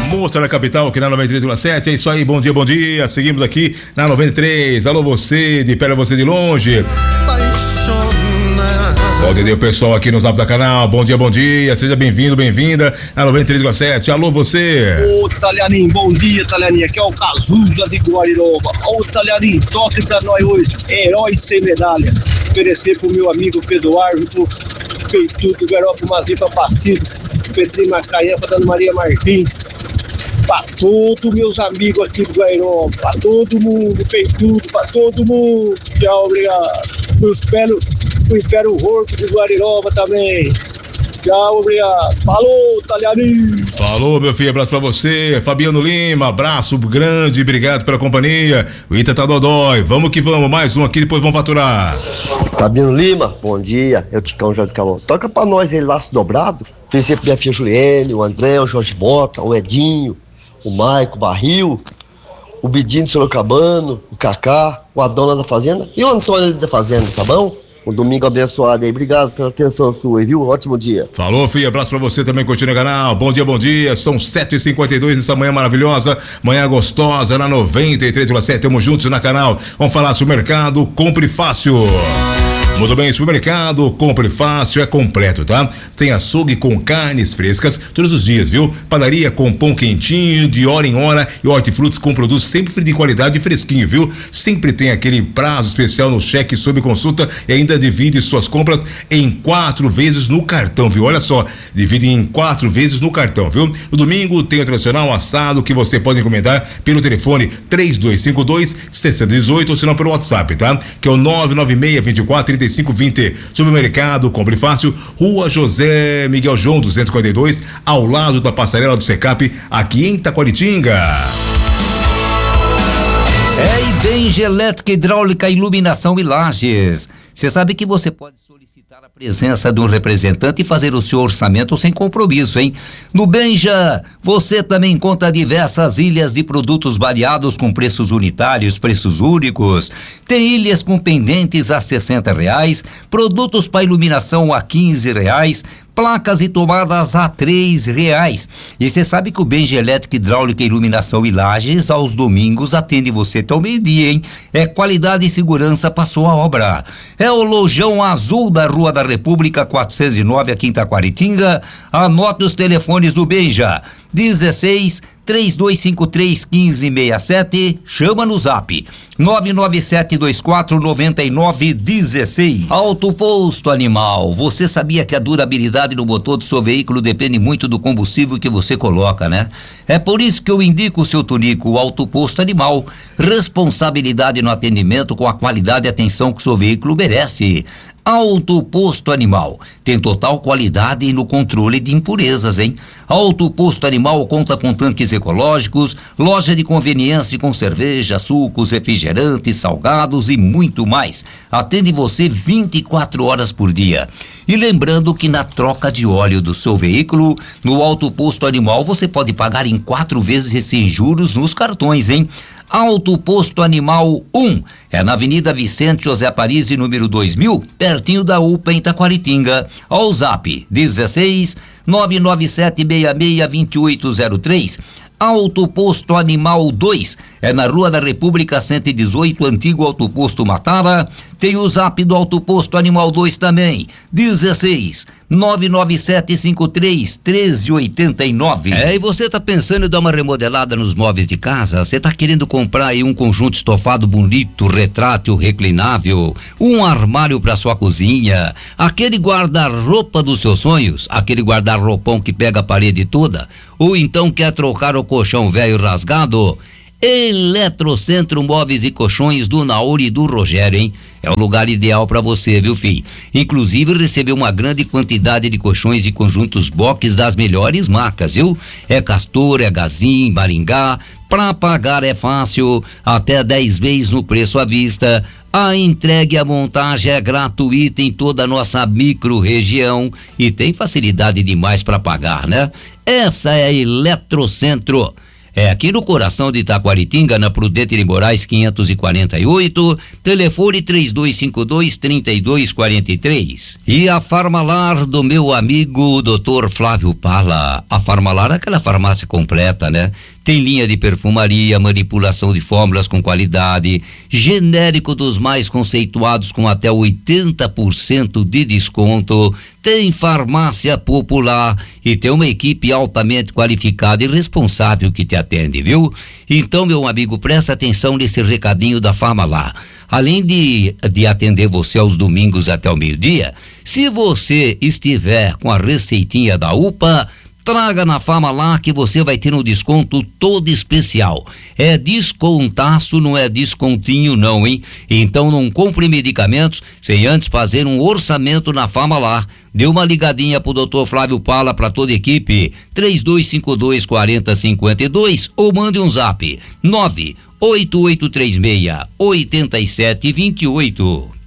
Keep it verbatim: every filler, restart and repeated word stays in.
moça da capital, aqui na noventa e três vírgula sete. É isso aí, bom dia, bom dia. Seguimos aqui na noventa e três. Alô, você de perto, você de longe. Bom dia, pessoal aqui no Zap da Canal. Bom dia, bom dia. Seja bem-vindo, bem-vinda na noventa e três vírgula sete. Alô, você. Ô, Talharinho, bom dia, Talharinho. Aqui é o Cazuza de Guariroba. Ô, Talharinho, toque pra nós hoje. Heróis sem medalha. Oferecer pro meu amigo Pedro Árvore, pro Peituto, Garoto, Mazipa, Pacido, Pedrinho Macaé, pra Dona Maria Martins. Pra todos meus amigos aqui do Guairoba, pra todo mundo, Peituto, pra todo mundo. Tchau, obrigado. Eu espero o Império Horto de Guariroba também. Tchau, obrigado. Falou, Talharinho. Falou, meu filho, abraço pra você. Fabiano Lima, abraço grande, obrigado pela companhia. O Ita tá dodói, vamos que vamos, mais um aqui, depois vamos faturar. Fabiano Lima, bom dia, eu Ticão Jorge Calão. Toca pra nós aí, Laço Dobrado. Oferecer pra minha filha Juliene, o André, o Jorge Bota, o Edinho, o Maico, o Barril, o Bidinho de Sorocabano, o Cacá, o Adão lá da Fazenda e o Antônio ali da Fazenda, tá bom? Um domingo abençoado aí, obrigado pela atenção sua, viu? Ótimo dia. Falou, filho, abraço pra você também, curtindo o canal. Bom dia, bom dia, são sete e cinquenta e dois nessa manhã maravilhosa, manhã gostosa na noventa e três vírgula sete, tamo juntos na canal. Vamos falar sobre o mercado, compre fácil. Muito bem, supermercado, compre fácil, é completo, tá? Tem açougue com carnes frescas todos os dias, viu? Padaria com pão quentinho, de hora em hora, e hortifrutis com produtos sempre de qualidade e fresquinho, viu? Sempre tem aquele prazo especial no cheque sob consulta e ainda divide suas compras em quatro vezes no cartão, viu? Olha só, divide em quatro vezes no cartão, viu? No domingo tem o tradicional assado que você pode encomendar pelo telefone três dois cinco dois, seis zero um oito ou se não pelo WhatsApp, tá? Que é o nove nove seis, dois quatro, três cinco dois zero. Supermercado, compre fácil, Rua José Miguel João duzentos e quarenta e dois, ao lado da passarela do Secap, aqui em Taquaritinga. É Ibenja Elétrica, Hidráulica, Iluminação e Lajes. Você sabe que você pode solicitar a presença de um representante e fazer o seu orçamento sem compromisso, hein? No Benja, você também encontra diversas ilhas de produtos variados com preços unitários, preços únicos. Tem ilhas com pendentes a sessenta reais, produtos para iluminação a quinze reais, placas e tomadas a três reais. E você sabe que o Benja Elétrica, Hidráulica, Iluminação e Lajes aos domingos atende você até o meio-dia, hein? É qualidade e segurança para sua obra. É o Lojão Azul da Rua da República quatrocentos e nove aqui em Taquaritinga. Anote os telefones do Benja: dezesseis, três dois cinco três, um cinco seis sete, chama no zap nove nove sete dois quatro nove nove um seis. Auto Posto Animal, você sabia que a durabilidade no motor do seu veículo depende muito do combustível que você coloca, né? É por isso que eu indico o seu Tunico, o Auto Posto Animal. Responsabilidade no atendimento com a qualidade e atenção que o seu veículo merece. Auto Posto Animal tem total qualidade no controle de impurezas, hein? Auto Posto Animal conta com tanques ecológicos, loja de conveniência com cerveja, sucos, refrigerantes, salgados e muito mais. Atende você vinte e quatro horas por dia. E lembrando que na troca de óleo do seu veículo, no Auto Posto Animal você pode pagar em quatro vezes sem juros nos cartões, hein? Auto Posto Animal um, é na Avenida Vicente José Paris, número dois mil, pertinho da U P A em Taquaritinga. Ao zap dezesseis, nove nove sete seis seis, dois oito zero três. Auto Posto Animal dois, é na Rua da República cento e dezoito, antigo Auto Posto Matara. Tem o zap do Auto Posto Animal dois também, dezesseis, nove nove sete cinco três, um três oito nove. É, e você tá pensando em dar uma remodelada nos móveis de casa? Você tá querendo comprar aí um conjunto estofado bonito, retrátil, reclinável, um armário para sua cozinha, aquele guarda-roupa dos seus sonhos, aquele guarda-roupão que pega a parede toda, ou então quer trocar o colchão velho rasgado? Eletrocentro Móveis e Colchões do Nauri e do Rogério, hein? É o lugar ideal para você, viu, filho? Inclusive recebeu uma grande quantidade de colchões e conjuntos box das melhores marcas, viu? É Castor, é Gazin, Maringá. Pra pagar é fácil, até dez vezes no preço à vista. A entrega e a montagem é gratuita em toda a nossa micro-região e tem facilidade demais para pagar, né? Essa é a Eletrocentro. É aqui no coração de Itaquaritinga, na Prudente de Moraes quinhentos e quarenta e oito, telefone três dois cinco dois, três dois quatro três. E a Farmalar do meu amigo doutor Flávio Pala. A Farmalar é aquela farmácia completa, né? Tem linha de perfumaria, manipulação de fórmulas com qualidade, genérico dos mais conceituados com até oitenta por cento de desconto, tem farmácia popular e tem uma equipe altamente qualificada e responsável que te atende, viu? Então, meu amigo, presta atenção nesse recadinho da Farmalar. Além de, de atender você aos domingos até o meio-dia, se você estiver com a receitinha da U P A, traga na Farmalar que você vai ter um desconto todo especial. É descontaço, não é descontinho não, hein? Então não compre medicamentos sem antes fazer um orçamento na Farmalar. Dê uma ligadinha pro doutor Flávio Pala, para toda a equipe, três dois cinco dois, quatro zero cinco dois, ou mande um zap nove oito oito três seis, oito sete dois oito.